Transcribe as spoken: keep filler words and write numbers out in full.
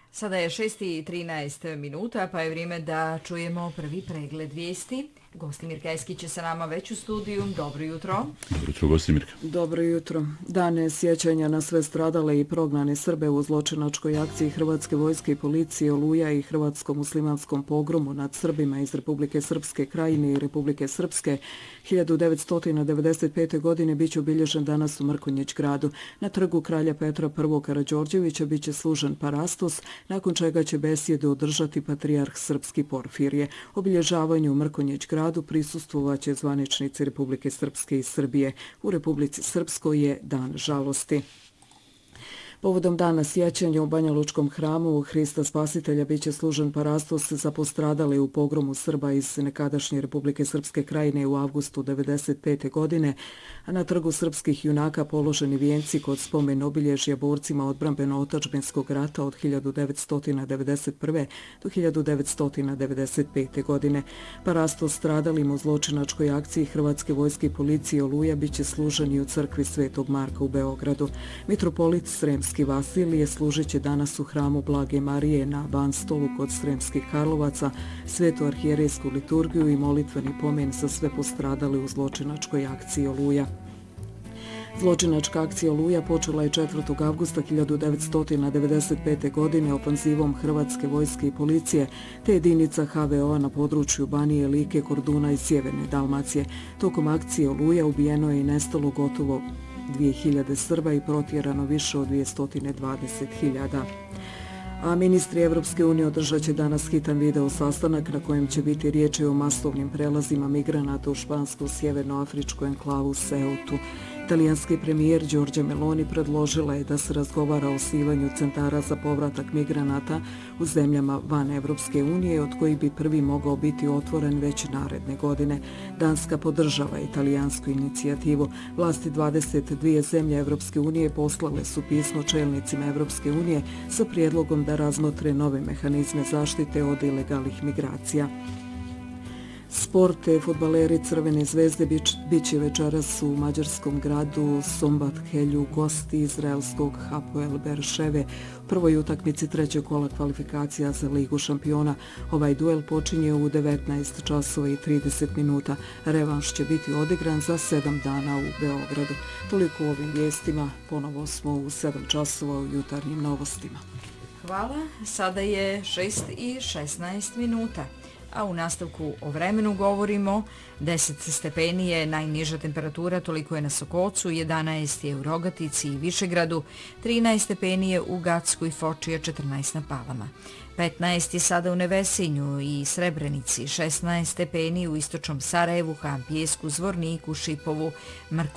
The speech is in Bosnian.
Sada je šest i trinaest minuta, pa je vrijeme da čujemo prvi pregled vijesti. Gostimir Kajskić je sa nama već u studiju. Dobro jutro. Dobro jutro, Gostimirka. Dobro jutro. Dane sjećanja na sve stradale i prognane Srbe u zločinačkoj akciji Hrvatske vojske i policije Oluja i hrvatsko-muslimanskom pogromu nad Srbima iz Republike Srpske Krajine i Republike Srpske hiljadu devetsto devedeset pete. godine bit će obilježen danas u Mrkonjić gradu. Na trgu kralja Petra prvog. Karađorđevića bit će služen parastos, nakon čega će besjedu održati patrijarh srpski Porfirije. Obilježavanju u Mrkonjić gradu prisustvovaće zvaničnici Republike Srpske i Srbije. U Republici Srpskoj je dan žalosti. Povodom dana sjećanja u Banja Lučkom hramu Hrista Spasitelja biće služen parastos za postradale u pogromu Srba iz nekadašnje Republike Srpske Krajine u avgustu devedeset pete. godine, a na trgu srpskih junaka položeni vijenci kod spomen obilježja borcima odbrambeno-otačbinskog rata od hiljadu devetsto devedeset prve. do hiljadu devetsto devedeset pete. godine. Parastos stradalim u zločinačkoj akciji Hrvatske vojske i policije Oluja biće služen i u crkvi Svetog Marka u Beogradu. Mitropolit Sremski Vasilije služeće danas u hramu Blage Marije na Banstolu kod Sremskih Karlovaca, svetu arhijerejsku liturgiju i molitveni pomen za sve postradale u zločinačkoj akciji Oluja. Zločinačka akcija Oluja počela je četvrtog avgusta hiljadu devetsto devedeset pete. godine ofanzivom Hrvatske vojske i policije te jedinica ha ve o a na području Banije, Like, Korduna i sjeverne Dalmacije. Tokom akcije Oluja ubijeno je i nestalo gotovo dvije hiljade Srba i protjerano više od dvjesto dvadeset hiljada. A ministri Evropske unije održat će danas hitan video sastanak na kojem će biti riječi o masovnim prelazima migranata u špansku sjevernoafričku enklavu Ceutu. Italijanski premijer Giorgia Meloni predložila je da se razgovara o osnivanju centara za povratak migranata u zemljama van Evropske unije, od kojih bi prvi mogao biti otvoren već naredne godine. Danska podržava italijansku inicijativu. Vlasti dvadeset dvije zemlje Evropske unije poslale su pismo čelnicima Evropske unije sa prijedlogom da razmotre nove mehanizme zaštite od ilegalnih migracija. Sport, fudbaleri Crvene zvezde bit će večeras u mađarskom gradu Sombathelju gosti izraelskog Hapoel Berševe u prvoj utakmici trećeg kola kvalifikacija za Ligu šampiona. Ovaj duel počinje u devetnaest časova i trideset minuta. Revanš će biti odigran za sedam dana u Beogradu. Toliko u ovim vijestima. Ponovo smo u sedam časova u jutarnjim novostima. Hvala. Sada je šest i šesnaest minuta. A u nastavku o vremenu govorimo. deset stepeni je najniža temperatura, toliko je na Sokocu, jedanaest je u Rogatici i Višegradu, trinaest stepeni je u Gacku i Foči, četrnaest na Palama. petnaest je sada u Nevesinju i Srebrenici, šesnaest stepeni u istočnom Sarajevu, Kampijesku, Zvorniku, Šipovu, Mrkonjiću,